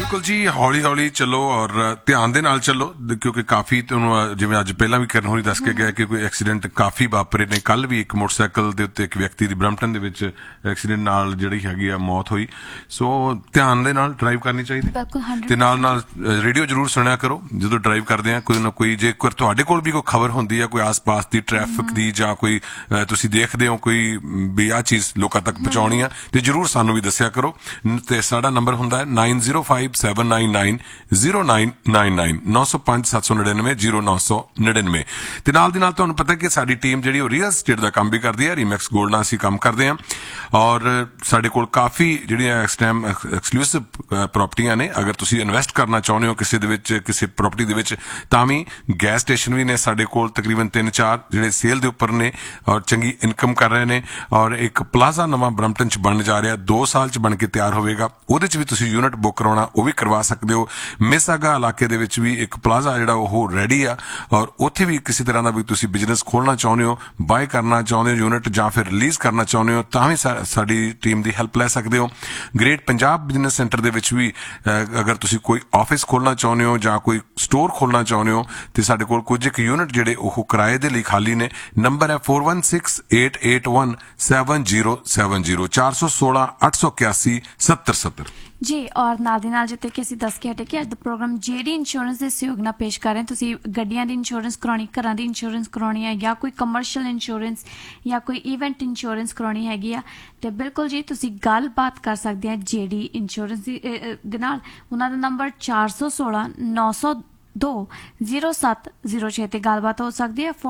ਬਿਲਕੁਲ ਜੀ, ਹੌਲੀ ਹੌਲੀ ਚੱਲੋ ਔਰ ਧਿਆਨ ਦੇ ਨਾਲ ਚੱਲੋ, ਕਿਉਂਕਿ ਕਾਫੀ ਤੁਹਾਨੂੰ ਜਿਵੇਂ ਅੱਜ ਪਹਿਲਾਂ ਵੀ ਕਰਨ ਹੋਰੀ ਦੱਸ ਕੇ ਗਿਆ ਕਿ ਕੋਈ ਐਕਸੀਡੈਂਟ ਕਾਫੀ ਵਾਪਰੇ ਨੇ। ਕੱਲ ਵੀ ਇੱਕ ਮੋਟਰਸਾਈਕਲ ਦੇ ਉੱਤੇ ਇੱਕ ਵਿਅਕਤੀ ਦੀ ਬਰੰਪਟਨ ਦੇ ਵਿੱਚ ਐਕਸੀਡੈਂਟ ਨਾਲ ਜਿਹੜੀ ਹੈਗੀ ਆ ਮੌਤ ਹੋਈ। ਸੋ ਧਿਆਨ ਦੇ ਨਾਲ ਡਰਾਈਵ ਕਰਨੀ ਚਾਹੀਦੀ ਤੇ ਨਾਲ ਨਾਲ ਰੇਡੀਓ ਜ਼ਰੂਰ ਸੁਣਿਆ ਕਰੋ ਜਦੋਂ ਡਰਾਈਵ ਕਰਦੇ ਆ। ਕੋਈ ਨਾ ਕੋਈ ਜੇਕਰ ਤੁਹਾਡੇ ਕੋਲ ਵੀ ਕੋਈ ਖਬਰ ਹੁੰਦੀ ਆ ਕੋਈ ਆਸ-ਪਾਸ ਦੀ ਟ੍ਰੈਫਿਕ ਦੀ ਜਾਂ ਕੋਈ ਤੁਸੀਂ ਦੇਖਦੇ ਹੋ ਕੋਈ ਵੀ ਆਹ ਚੀਜ਼ ਲੋਕਾਂ ਤੱਕ ਪਹੁੰਚਾਉਣੀ ਆ ਤੇ ਜ਼ਰੂਰ ਸਾਨੂੰ ਵੀ ਦੱਸਿਆ ਕਰੋ। ਤੇ ਸਾਡਾ ਨੰਬਰ ਹੁੰਦਾ ਹੈ 9057990999 9057990999 ਤੇ ਨਾਲ ਦੀ ਨਾਲ ਤੁਹਾਨੂੰ ਪਤਾ ਕਿ ਸਾਡੀ ਟੀਮ ਜਿਹੜੀ ਉਹ ਰੀਅਲ ਐਸਟੇਟ ਦਾ ਕੰਮ ਵੀ ਕਰਦੀ ਹੈ। ਰੀਮੈਕਸ ਗੋਲਡ ਨਾਲ ਅਸੀਂ ਕੰਮ ਕਰਦੇ ਹਾਂ ਔਰ ਸਾਡੇ ਕੋਲ ਕਾਫੀ ਜਿਹੜੀਆਂ ਇਸ ਟਾਈਮ ਐਕਸਕਲੂਸਿਵ ਪ੍ਰਾਪਰਟੀਆਂ ਨੇ। ਅਗਰ ਤੁਸੀਂ ਇਨਵੈਸਟ ਕਰਨਾ ਚਾਹੁੰਦੇ ਹੋ ਕਿਸੇ ਦੇ ਵਿੱਚ, ਕਿਸੇ ਪ੍ਰਾਪਰਟੀ ਦੇ ਵਿੱਚ, ਤਾਂ ਵੀ ਗੈਸ ਸਟੇਸ਼ਨ ਵੀ ਨੇ ਸਾਡੇ ਕੋਲ ਤਕਰੀਬਨ 3-4 ਜਿਹੜੇ ਸੇਲ ਦੇ ਉੱਪਰ ਨੇ ਔਰ ਚੰਗੀ ਇਨਕਮ ਕਰ ਰਹੇ ਨੇ। ਔਰ ਇੱਕ ਪਲਾਜ਼ਾ ਨਵਾਂ ਬਰੰਪਟਨ 'ਚ ਬਣਨ ਜਾ ਰਿਹਾ, 2 ਸਾਲ 'ਚ ਬਣ ਕੇ ਤਿਆਰ ਹੋਵੇਗਾ। ਉਹਦੇ 'ਚ ਵੀ ਤੁਸੀਂ ਯੂਨਿਟ ਬੁੱਕ ਕਰਾਉਣਾ ਉਹ ਵੀ ਕਰਵਾ ਸਕਦੇ ਹੋ। ਮਿਸਾਗਾ ਇਲਾਕੇ ਦੇ ਵਿੱਚ ਵੀ ਇੱਕ ਪਲਾਜ਼ਾ ਜਿਹੜਾ ਉਹ ਰੈਡੀ ਆ ਔਰ ਉੱਥੇ ਵੀ ਕਿਸੇ ਤਰ੍ਹਾਂ ਦਾ ਵੀ ਤੁਸੀਂ ਬਿਜ਼ਨਸ ਖੋਲ੍ਹਣਾ ਚਾਹੁੰਦੇ ਹੋ, ਬਾਏ ਕਰਨਾ ਚਾਹੁੰਦੇ ਹੋ ਯੂਨਿਟ ਜਾਂ ਫਿਰ ਰਿਲੀਜ਼ ਕਰਨਾ ਚਾਹੁੰਦੇ ਹੋ, ਤਾਂ ਵੀ ਸਾਡੀ ਟੀਮ ਦੀ ਹੈਲਪ ਲੈ ਸਕਦੇ ਹੋ। ਗ੍ਰੇਟ ਪੰਜਾਬ ਬਿਜ਼ਨਸ ਸੈਂਟਰ ਦੇ ਵਿੱਚ ਵੀ ਅਗਰ ਤੁਸੀਂ ਕੋਈ ਆਫਿਸ ਖੋਲ੍ਹਣਾ ਚਾਹੁੰਦੇ ਹੋ ਜਾਂ ਕੋਈ ਸਟੋਰ ਖੋਲ੍ਹਣਾ ਚਾਹੁੰਦੇ ਹੋ ਤੇ ਸਾਡੇ ਕੋਲ ਕੁਝ ਇੱਕ ਯੂਨਿਟ ਜਿਹੜੇ ਉਹ ਕਿਰਾਏ ਦੇ ਲਈ ਖਾਲੀ ਨੇ। ਨੰਬਰ ਹੈ 4168817070 416-881-7070 ਜੀ। ਔਰ ਨਾਲ ਦੀ ਨਾਲ ਜਿੱਥੇ ਕਿ ਅਸੀਂ ਦੱਸ ਕੇ ਹਟੇ ਕਿ ਅੱਜ ਦਾ ਪ੍ਰੋਗਰਾਮ ਜਿਹੜੀ ਇੰਸ਼ੋਰੈਂਸ ਦੇ ਸਹਿਯੋਗ ਨਾਲ ਪੇਸ਼ ਕਰ ਰਹੇ। ਤੁਸੀਂ ਗੱਡੀਆਂ ਦੀ ਇੰਸ਼ੋਰੈਂਸ ਕਰਾਉਣੀ, ਘਰਾਂ ਦੀ ਇੰਸ਼ੋਰੈਂਸ ਕਰਾਉਣੀ ਹੈ ਜਾਂ ਕੋਈ ਕਮਰਸ਼ੀਅਲ ਇੰਸ਼ੋਰੈਂਸ ਜਾਂ ਕੋਈ ਇਵੈਂਟ ਇੰਸ਼ੋਰੈਂਸ ਕਰਾਉਣੀ ਹੈਗੀ ਆ ਤੇ ਬਿਲਕੁਲ ਜੀ ਤੁਸੀਂ ਗੱਲਬਾਤ ਕਰ ਸਕਦੇ ਆ ਜਿਹੜੀ ਇੰਸ਼ੋਰੈਂਸ ਦੇ ਨਾਲ। ਉਹਨਾਂ ਦਾ ਨੰਬਰ 416-902-0706 ਤੇ ਗੱਲਬਾਤ ਹੋ ਸਕਦੀ ਹੈ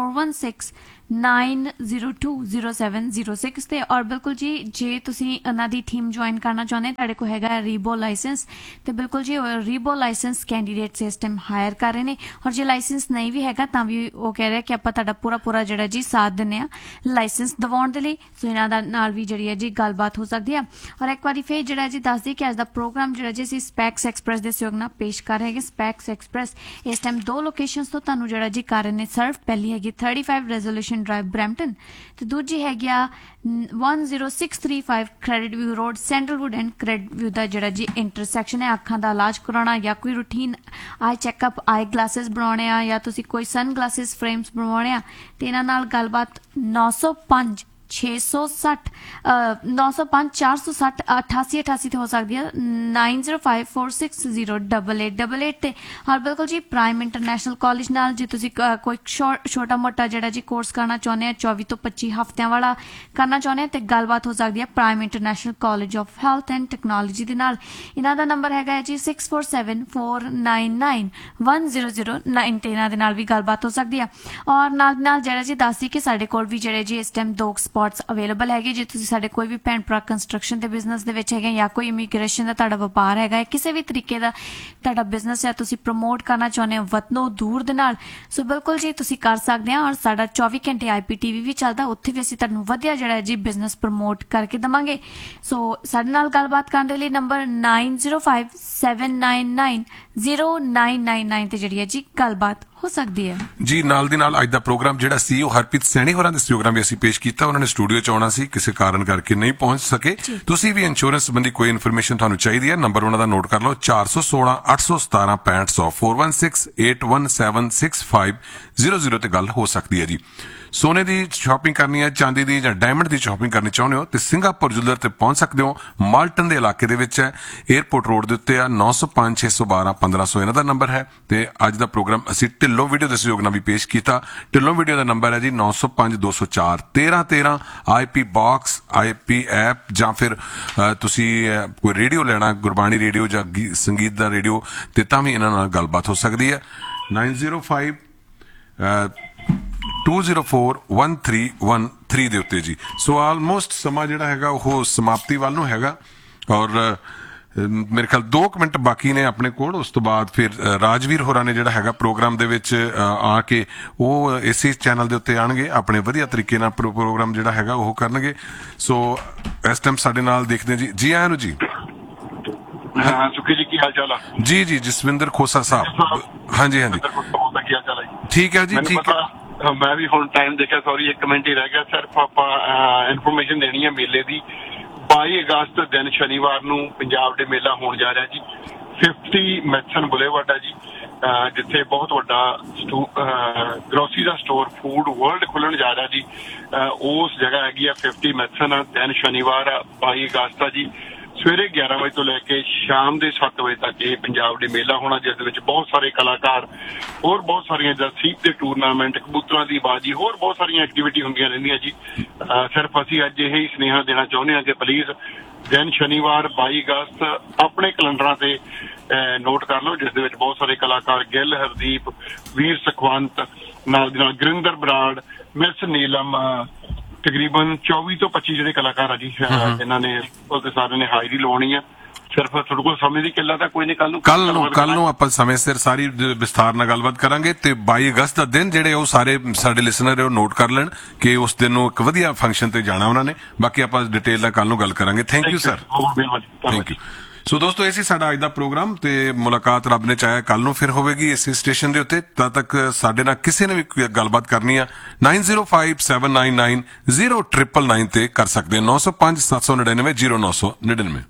4169020706 ਤੇ। ਔਰ ਬਿਲਕੁਲ ਜੀ ਜੇ ਤੁਸੀਂ ਉਹਨਾਂ ਦੀ ਟੀਮ ਜੁਆਇਨ ਕਰਨਾ ਚਾਹੁੰਦੇ ਤੁਹਾਡੇ ਕੋਲ ਹੈਗਾ ਰੀਬੋ ਲਾਇਸੈਂਸ ਤੇ ਬਿਲਕੁਲ ਜੀ ਰੀਬੋ ਲਾਇਸੈਂਸ ਕੈਂਡੀਡੇਟ ਸਿਸਟਮ ਹਾਇਰ ਕਰ ਰਹੇ ਨੇ। ਔਰ ਜੇ ਲਾਇਸੈਂਸ ਨਹੀਂ ਵੀ ਹੈਗਾ ਤਾਂ ਵੀ ਉਹ ਕਹਿ ਰਿਹਾ ਕਿ ਆਪਾਂ ਤੁਹਾਡਾ ਪੂਰਾ ਜਿਹੜਾ ਜੀ ਸਾਥ ਦਿੰਦੇ ਆ ਲਾਇਸੈਂਸ ਦਿਵਾਉਣ ਦੇ ਲਈ। ਸੋ ਇਹਨਾਂ ਦਾ ਨਾਲ ਵੀ ਜਿਹੜੀ ਹੈ ਜੀ ਗੱਲਬਾਤ ਹੋ ਸਕਦੀ ਆ। ਔਰ ਇੱਕ ਵਾਰੀ ਫਿਰ ਜਿਹੜਾ ਜੀ ਦੱਸ ਦਈਏ ਕਿ ਅੱਜ ਦਾ ਪ੍ਰੋਗਰਾਮ ਜਿਹੜਾ ਜੀ ਅਸੀਂ ਸਪੈਕਸ ਐਕਸਪ੍ਰੈਸ ਦੇ ਸਹਿਯੋਗ ਨਾਲ ਪੇਸ਼ ਕਰ ਰਹੇ ਹੈਗੇ। ਸਪੈਕਸ ਐਕਸਪ੍ਰੈਸ ਇਸ ਟਾਈਮ 2 ਲੋਕੇਸ਼ਨਸ ਤੋਂ ਤੁਹਾਨੂੰ ਜਿਹੜਾ ਜੀ ਕਰ ਰਹੇ ਨੇ ਸਰਵ। ਪਹਿਲੀ ਹੈਗੀ 35 ਰੈਜ਼ੋਲੂਸ਼ਨ ਡਰਾਈਵ ਬਰੈਂਪਟਨ ਤੇ ਦੂਜੀ ਹੈਗੀ ਆ 10635 credit view road sandalwood and credit view ਦਾ ਜਿਹੜਾ ਜੀ ਇੰਟਰਸੈਕਸ਼ਨ ਹੈ। ਅੱਖਾਂ ਦਾ ਇਲਾਜ ਕਰਾਉਣਾ ਜਾਂ ਕੋਈ ਰੂਟੀਨ ਆਈ ਚੈੱਕਅਪ, ਆਈ ਗਲਾਸਿਸ ਬਣਾਉਣੇ ਆ ਜਾਂ ਤੁਸੀਂ ਕੋਈ ਸਨ ਗਲਾਸਿਸ ਫਰੇਮਸ ਬਣਵਾਉਣੇ ਆ ਤੇ ਇਹਨਾਂ ਨਾਲ ਗੱਲਬਾਤ 905 460 8888 ਤੇ ਹੋ ਸਕਦੀ ਹੈ 9054608888 ਤੇ। ਔਰ ਬਿਲਕੁਲ ਜੀ ਪ੍ਰਾਈਮ ਇੰਟਰਨੈਸ਼ਨਲ ਕਾਲਜ ਨਾਲ ਜੇ ਤੁਸੀਂ ਕੋਈ ਛੋਟਾ ਮੋਟਾ ਜਿਹੜਾ ਜੀ ਕੋਰਸ ਕਰਨਾ ਚਾਹੁੰਦੇ ਆ 24 ਤੋਂ 25 ਹਫ਼ਤਿਆਂ ਵਾਲਾ ਕਰਨਾ ਚਾਹੁੰਦੇ ਆ ਤੇ ਗੱਲਬਾਤ ਹੋ ਸਕਦੀ ਹੈ prime international college of health and technology ਦੇ ਨਾਲ। ਇਹਨਾਂ ਦਾ ਨੰਬਰ ਹੈਗਾ ਹੈ ਜੀ 6474991009 ਤੇ ਇਹਨਾਂ ਦੇ ਨਾਲ ਵੀ ਗੱਲਬਾਤ ਹੋ ਸਕਦੀ ਆ। ਔਰ ਨਾਲ ਜਿਹੜਾ ਜੀ ਦੱਸਦੀ ਕਿ ਸਾਡੇ ਕੋਲ ਵੀ ਜਿਹੜੇ ਜੀ ਇਸ ਟਾਈਮ 2 ਸਪॉट्स ਅਵੇਲੇਬਲ ਹੈਗੇ। ਜੇ ਤੁਸੀਂ ਸਾਡੇ ਕੋਈ ਵੀ ਭੈਣ ਭਰਾ ਕੰਸਟਰਕਸ਼ਨ ਦੇ ਬਿਜ਼ਨਸ ਦੇ ਵਿੱਚ ਹੈਗੇ ਜਾਂ ਕੋਈ ਇਮੀਗ੍ਰੇਸ਼ਨ ਦਾ ਤੁਹਾਡਾ ਵਪਾਰ ਹੈਗਾ ਹੈ, ਕਿਸੇ ਵੀ ਤਰੀਕੇ ਦਾ ਤੁਹਾਡਾ ਬਿਜ਼ਨਸ ਹੈ ਤੁਸੀਂ ਪ੍ਰਮੋਟ ਕਰਨਾ ਚਾਹੁੰਦੇ ਹੋ ਵਤਨੋਂ ਦੂਰ ਦੇ ਨਾਲ, ਸੋ ਬਿਲਕੁਲ ਜੀ ਤੁਸੀਂ ਕਰ ਸਕਦੇ ਆ। ਔਰ ਸਾਡਾ 24 ਘੰਟੇ IPTV ਵੀ ਚੱਲਦਾ, ਉੱਥੇ ਵੀ ਅਸੀਂ ਤੁਹਾਨੂੰ ਵਧੀਆ ਜਿਹੜਾ ਜੀ ਬਿਜ਼ਨਸ ਪ੍ਰਮੋਟ ਕਰਕੇ ਦੇਵਾਂਗੇ। ਸੋ ਸਾਡੇ ਨਾਲ ਗੱਲਬਾਤ ਕਰਨ ਦੇ ਲਈ ਨੰਬਰ 9057990999 ਤੇ ਜਿਹੜੀ ਹੈ ਜੀ ਗੱਲਬਾਤ ਹੋ ਸਕਦੀ ਹੈ ਜੀ। ਨਾਲ ਦੀ ਨਾਲ ਅੱਜ ਦਾ ਪ੍ਰੋਗਰਾਮ ਜਿਹੜਾ ਸੀ ਉਹ ਹਰਪ੍ਰੀਤ ਸੈਣੀ ਹੋਰਾਂ ਦੇ ਸਹਿਯੋਗ ਨਾਲ ਵੀ ਅਸੀਂ ਪੇਸ਼ ਕੀਤਾ। ਉਹਨਾਂ ਨੇ ਸਟੂਡੀਓ 'ਚ ਆਉਣਾ ਸੀ, ਕਿਸੇ ਕਾਰਨ ਕਰਕੇ ਨਹੀਂ ਪਹੁੰਚ ਸਕੇ। ਤੁਸੀਂ ਵੀ ਇੰਸ਼ੋਰੈਂਸ ਸੰਬੰਧੀ ਕੋਈ ਇਨਫੋਰਮੇਸ਼ਨ ਤੁਹਾਨੂੰ ਚਾਹੀਦੀ ਹੈ, ਨੰਬਰ ਉਹਨਾਂ ਦਾ ਨੋਟ ਕਰ ਲਓ 416-817-6500 4168176500 ਤੇ ਗੱਲ ਹੋ ਸਕਦੀ ਹੈ ਜੀ। ਸੋਨੇ ਦੀ ਸ਼ਾਪਿੰਗ ਕਰਨੀ ਹੈ, ਚਾਂਦੀ ਦੀ ਜਾਂ ਡਾਇਮੰਡ ਦੀ ਸ਼ਾਪਿੰਗ ਕਰਨੀ ਚਾਹੁੰਦੇ ਹੋ ਤੇ ਸਿੰਗਾਪੁਰ ਜੁਐਲਰ ਤੇ ਪਹੁੰਚ ਸਕਦੇ ਹੋ। ਮਾਲਟਨ ਦੇ ਇਲਾਕੇ ਦੇ ਵਿੱਚ ਹੈ, 에ਅਰਪੋਰਟ ਰੋਡ ਦੇ ਉੱਤੇ ਆ। 9056121500 ਇਹਨਾਂ ਦਾ ਨੰਬਰ ਹੈ। ਤੇ ਅੱਜ ਦਾ ਪ੍ਰੋਗਰਾਮ ਅਸੀਂ ਢਿੱਲੋਂ ਵੀਡੀਓ ਦੇ ਸਹਿਯੋਗ ਨਾਲ ਵੀ ਪੇਸ਼ ਕੀਤਾ। ਢਿੱਲੋਂ ਵੀਡੀਓ ਦਾ ਨੰਬਰ ਹੈ ਜੀ 9052041313 IP ਬਾਕਸ, IP ਐਪ ਜਾਂ ਫਿਰ ਤੁਸੀਂ ਕੋਈ ਰੇਡੀਓ ਲੈਣਾ, ਗੁਰਬਾਣੀ ਰੇਡੀਓ ਜਾਂ ਸੰਗੀਤ ਦਾ ਰੇਡੀਓ, ਤੇ ਤਾਂ ਵੀ ਇਹਨਾਂ ਨਾਲ ਗੱਲਬਾਤ ਹੋ ਸਕਦੀ ਹੈ 9052041313 ਦੇ ਉੱਤੇ ਜੀ। ਸੋ ਆਲਮੋਸਟ ਸਮਾਂ ਜਿਹੜਾ ਹੈਗਾ ਉਹ ਸਮਾਪਤੀ ਵੱਲ ਨੂੰ ਹੈਗਾ ਔਰ ਮੇਰੇ ਖਿਆਲ 2 ਮਿੰਟ ਬਾਕੀ ਨੇ ਆਪਣੇ ਕੋਲ। ਉਸ ਤੋਂ ਬਾਅਦ ਫਿਰ ਰਾਜਵੀਰ ਹੋਰਾਂ ਨੇ ਜਿਹੜਾ ਹੈਗਾ ਪ੍ਰੋਗਰਾਮ ਦੇ ਵਿੱਚ ਆ ਕੇ ਉਹ ਇਸੇ ਚੈਨਲ ਦੇ ਉੱਤੇ ਆਣਗੇ, ਆਪਣੇ ਵਧੀਆ ਤਰੀਕੇ ਨਾਲ ਪ੍ਰੋਗਰਾਮ ਜਿਹੜਾ ਹੈਗਾ ਉਹ ਕਰਨਗੇ। ਸੋ ਇਸ ਟਾਈਮ ਸਾਡੇ ਨਾਲ ਦੇਖਦੇ ਜੀ। ਜੀ ਆਇਆਂ ਨੂੰ ਜੀ। ਸੁਖੀ ਜੀ ਕੀ ਹਾਲ ਚਾਲ ਆ ਜੀ? ਜੀ ਜਸਵਿੰਦਰ ਖੋਸਾ ਸਾਹਿਬ। ਹਾਂਜੀ ਕੀ ਹਾਲ ਚਾਲ ਹੈ? ਠੀਕ ਹੈ ਜੀ, ਠੀਕ ਹੈ। ਮੈਂ ਵੀ ਹੁਣ ਟਾਈਮ ਦੇਖਿਆ, ਸੌਰੀ 1 ਮਿੰਟ ਹੀ ਰਹਿ ਗਿਆ। ਸਿਰਫ ਆਪਾਂ ਇਨਫੋਰਮੇਸ਼ਨ ਦੇਣੀ ਹੈ ਮੇਲੇ ਦੀ। 22 ਅਗਸਤ ਦਿਨ ਸ਼ਨੀਵਾਰ ਨੂੰ ਪੰਜਾਬ ਦੇ ਮੇਲਾ ਹੋਣ ਜਾ ਰਿਹਾ ਜੀ। 50 ਮੈਥਨ ਬੁਲੇਵਾਰਡ ਹੈ ਜੀ, ਜਿੱਥੇ ਬਹੁਤ ਵੱਡਾ ਗਰੋਸਰੀ ਦਾ ਸਟੋਰ ਫੂਡ ਵਰਲਡ ਖੁੱਲਣ ਜਾ ਰਿਹਾ ਜੀ। ਉਸ ਜਗ੍ਹਾ ਹੈਗੀ ਆ 50 ਮੈਥਨ। ਦਿਨ ਸ਼ਨੀਵਾਰ ਆ 22 ਅਗਸਤ ਆ ਜੀ। ਸਵੇਰੇ 11 ਵਜੇ ਤੋਂ ਲੈ ਕੇ ਸ਼ਾਮ ਦੇ 7 ਵਜੇ ਤੱਕ ਇਹ ਪੰਜਾਬ ਦੇ ਮੇਲਾ ਹੋਣਾ, ਜਿਸ ਦੇ ਵਿੱਚ ਬਹੁਤ ਸਾਰੇ ਕਲਾਕਾਰ, ਹੋਰ ਬਹੁਤ ਸਾਰੀਆਂ ਜਰਸੀ ਦੇ ਟੂਰਨਾਮੈਂਟ, ਕਬੂਤਰਾਂ ਦੀ ਬਾਜੀ, ਹੋਰ ਬਹੁਤ ਸਾਰੀਆਂ ਐਕਟੀਵਿਟੀ ਹੁੰਦੀਆਂ ਰਹਿੰਦੀਆਂ ਜੀ। ਸਿਰਫ ਅਸੀਂ ਅੱਜ ਇਹ ਹੀ ਸੁਨੇਹਾ ਦੇਣਾ ਚਾਹੁੰਦੇ ਹਾਂ ਕਿ ਪਲੀਜ਼ ਦਿਨ ਸ਼ਨੀਵਾਰ 22 ਅਗਸਤ ਆਪਣੇ ਕੈਲੰਡਰਾਂ ਤੇ ਨੋਟ ਕਰ ਲਓ, ਜਿਸ ਦੇ ਵਿੱਚ ਬਹੁਤ ਸਾਰੇ ਕਲਾਕਾਰ ਗਿੱਲ, ਹਰਦੀਪ, ਵੀਰ ਸੁਖਵੰਤ, ਨਾਲ ਦੀ ਨਾਲ ਗੁਰਿੰਦਰ ਬਰਾੜ, ਮਿਸ ਨੀਲਮ, ਤਕਰੀਬਨ 24 ਤੋਂ 25 ਜਿਹੜੇ ਕਲਾਕਾਰ ਆ ਜੀ, ਇਹਨਾਂ ਨੇ ਉਹਦੇ ਸਾਰਿਆਂ ਨੇ ਹਾਜ਼ਰੀ ਲਵਾਉਣੀ ਆ। ਸਿਰਫ ਤੁਹਾਡੇ ਕੋਲ ਸਮੇਂ ਦੀ ਕਿੱਲਾ ਤਾਂ ਕੋਈ ਨਹੀਂ। ਕੱਲ ਨੂੰ ਆਪਾਂ ਸਮੇਂ ਸਿਰ ਸਾਰੀ ਵਿਸਥਾਰ ਨਾਲ ਗੱਲਬਾਤ ਕਰਾਂਗੇ। ਤੇ 22 ਅਗਸਤ ਦਾ ਦਿਨ ਜਿਹੜੇ ਉਹ ਸਾਰੇ ਸਾਡੇ ਲਿਸਨਰ ਉਹ ਨੋਟ ਕਰ ਲੈਣ ਕਿ ਉਸ ਦਿਨ ਨੂੰ ਇੱਕ ਵਧੀਆ ਫੰਕਸ਼ਨ ਤੇ ਜਾਣਾ ਉਹਨਾਂ ਨੇ। ਬਾਕੀ ਆਪਾਂ ਡਿਟੇਲ ਨਾਲ ਕੱਲ ਨੂੰ ਗੱਲ ਕਰਾਂਗੇ। Thank you sir. Thank you. ਸੋ ਦੋਸਤੋ, ਇਹ ਸੀ ਸਾਡਾ ਅੱਜ ਦਾ ਪ੍ਰੋਗਰਾਮ ਤੇ ਮੁਲਾਕਾਤ ਰੱਬ ਨੇ ਚਾਹਿਆ ਕੱਲ ਨੂੰ ਫਿਰ ਹੋਵੇਗੀ ਇਸੇ ਸਟੇਸ਼ਨ ਦੇ ਉੱਤੇ। ਤਦ ਤੱਕ ਸਾਡੇ ਨਾਲ ਕਿਸੇ ਨੇ ਵੀ ਗੱਲਬਾਤ ਕਰਨੀ ਆ 9057990999 ਤੇ ਕਰ ਸਕਦੇ 905 799 0999।